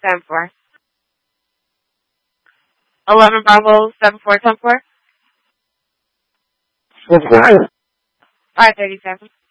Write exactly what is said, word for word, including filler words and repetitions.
seven four. eleven Bravo seven four ten four. five thirty-seven.